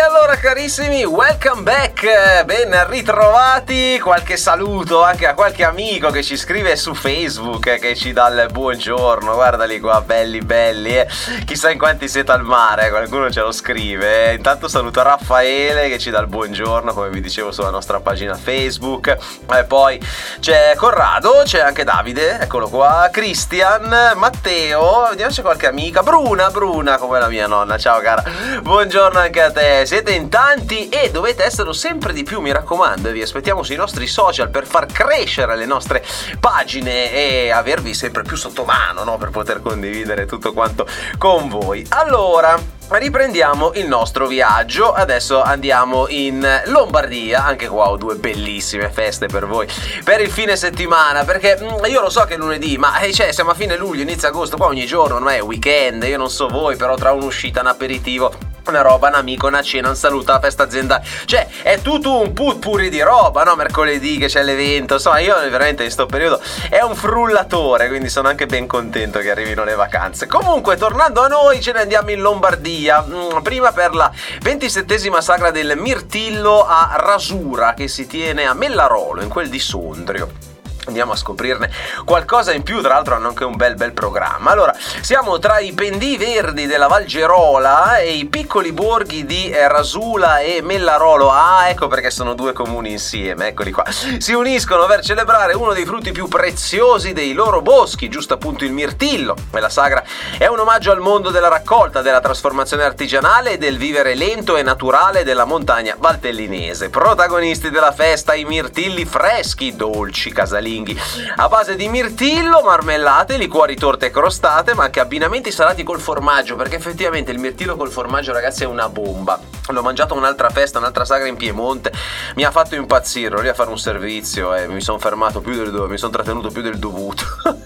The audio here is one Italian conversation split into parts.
allora carissimi, welcome back, ben ritrovati, qualche saluto anche a qualche amico che ci scrive su Facebook, che ci dà il buongiorno, guardali qua, belli, chissà in quanti siete al mare, qualcuno ce lo scrive. Intanto saluto Raffaele che ci dà il buongiorno, come vi dicevo, sulla nostra pagina Facebook, poi c'è Corrado, c'è anche Davide, eccolo qua, Christian, Matteo, vediamo se c'è qualche amica, Bruna come la mia nonna, ciao cara, buongiorno anche a te. Siete in tanti e dovete esserlo sempre di più, mi raccomando, e vi aspettiamo sui nostri social per far crescere le nostre pagine e avervi sempre più sotto mano, no? Per poter condividere tutto quanto con voi. Allora, riprendiamo il nostro viaggio. Adesso andiamo in Lombardia. Anche qua ho due bellissime feste per voi per il fine settimana, perché io lo so che è lunedì, ma siamo a fine luglio, inizio agosto, qua ogni giorno non è weekend. Io non so voi, però tra un'uscita, un aperitivo, una roba, un amico, una cena, un saluto, la festa aziendale, è tutto un putpurri di roba, no? Mercoledì che c'è l'evento, insomma io veramente in sto periodo è un frullatore, quindi sono anche ben contento che arrivino le vacanze. Comunque, tornando a noi, ce ne andiamo in Lombardia, prima per la 27esima sagra del Mirtillo a Rasura, che si tiene a Mellarolo, in quel di Sondrio. Andiamo a scoprirne qualcosa in più, tra l'altro hanno anche un bel programma. Allora, siamo tra i pendii verdi della Valgerola e i piccoli borghi di Rasula e Mellarolo. Ah, ecco perché sono due comuni insieme, eccoli qua. Si uniscono per celebrare uno dei frutti più preziosi dei loro boschi, giusto appunto il mirtillo. E la sagra è un omaggio al mondo della raccolta, della trasformazione artigianale e del vivere lento e naturale della montagna valtellinese. Protagonisti della festa i mirtilli freschi, dolci, casalinghi, a base di mirtillo, marmellate, liquori, torte e crostate, ma anche abbinamenti salati col formaggio, perché effettivamente il mirtillo col formaggio, ragazzi, è una bomba. L'ho mangiato a un'altra festa, un'altra sagra in Piemonte, mi ha fatto impazzire, ero lì a fare un servizio e mi sono fermato mi sono trattenuto più del dovuto.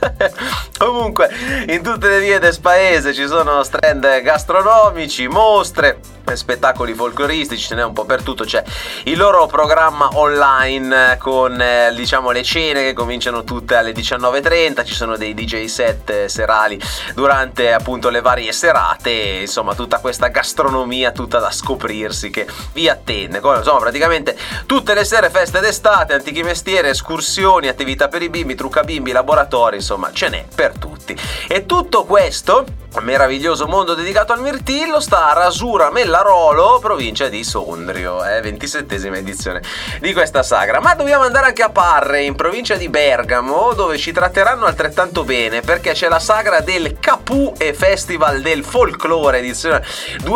Comunque, in tutte le vie del paese ci sono stand gastronomici, mostre, spettacoli folcloristici, ce n'è un po' per tutto. C'è il loro programma online con le cene che cominciano tutte alle 19:30, ci sono dei DJ set serali durante appunto le varie serate, insomma tutta questa gastronomia tutta da scoprirsi che vi attende. Insomma, praticamente tutte le sere feste d'estate, antichi mestieri, escursioni, attività per i bimbi, trucca bimbi, laboratori, insomma ce n'è per tutti. E tutto questo meraviglioso mondo dedicato al mirtillo sta a Rasura Mellarolo, provincia di Sondrio, 27esima edizione di questa sagra. Ma dobbiamo andare anche a Parre, in provincia di Bergamo, dove ci tratteranno altrettanto bene, perché c'è la sagra del Capù e Festival del Folklore, edizione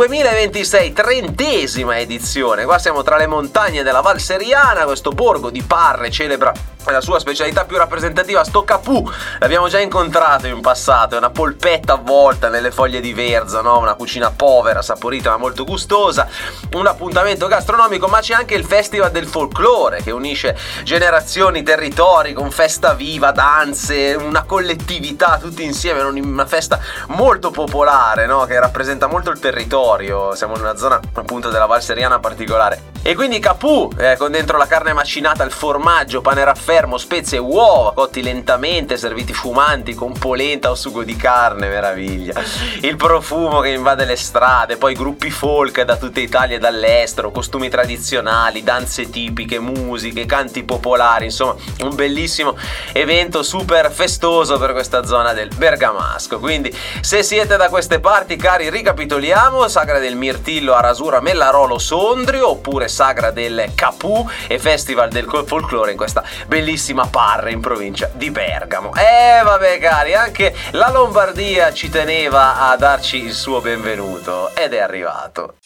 2026, 30esima edizione. Qua siamo tra le montagne della Val Seriana. Questo borgo di Parre celebra la sua specialità più rappresentativa, sto Capù. L'abbiamo già incontrato in passato, è una polpetta avvolta nelle foglie di verza, no? Una cucina povera, saporita ma molto gustosa, un appuntamento gastronomico. Ma c'è anche il Festival del Folklore, che unisce generazioni, territori, con festa viva, danze, una collettività tutti insieme, una festa molto popolare, no? Che rappresenta molto il territorio. Siamo in una zona appunto della Val Seriana particolare. E quindi Capù, con dentro la carne macinata, il formaggio, pane raffermo, spezie e uova cotti lentamente, serviti fumanti con polenta o sugo di carne, meraviglia. Il profumo che invade le strade, poi gruppi folk da tutta Italia e dall'estero, costumi tradizionali, danze tipiche, musiche, canti popolari, insomma un bellissimo evento super festoso per questa zona del Bergamasco. Quindi se siete da queste parti, cari, ricapitoliamo: sagra del mirtillo a Rasura Mellarolo Sondrio, oppure sagra del Capù e Festival del Folklore in questa bellissima Parre in provincia di Bergamo. Vabbè cari, anche la Lombardia ci teneva a darci il suo benvenuto ed è arrivato.